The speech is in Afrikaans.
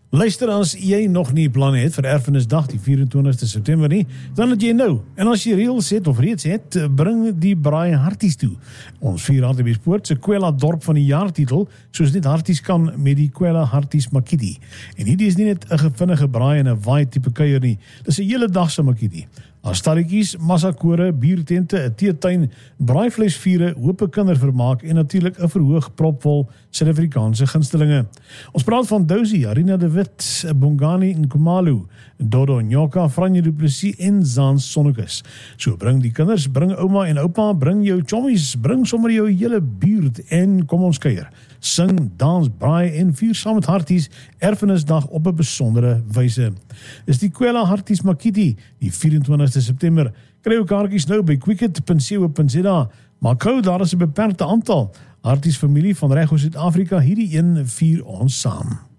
Luister, as jy nog nie plan het vir Erfenisdag die 24ste September nie, dan het jy nou. En as jy reeds het, bring die braai harties toe. Ons vier Hartbeespoort se Kwela dorp van die jaartitel, soos net harties kan met die Kwela Harties Makiti. En hierdie is nie net 'n gevinnige braai en 'n waai tipe kuier nie, dis 'n hele dag se Makiti. Astalletjies, massakore, biertente, 'n teetuin, braaivleisvure, hoop kindervermaak en natuurlik 'n verhoog propvol Suid-Afrikaanse gunstelinge. Ons praat van Dousie, Arina de Wit, Bongani Nkomalu, Dodo Nyoka, Franje du Plessis en Zaan Sonnekus. So bring die kinders, bring ouma en oupa, bring jou chommies, bring sommer jou hele buurt en kom ons kuier. Sing, dans, braai en vier saam met harties Erfenisdag op 'n besondere wyse. Dis die Kwela Harties Makiti, die 24ste September. Kry jou kaartjies nou by quicket.co.za. Maar kou, daar is 'n beperkte aantal. Harties familie van reg oor Suid-Afrika, hierdie een vier ons saam.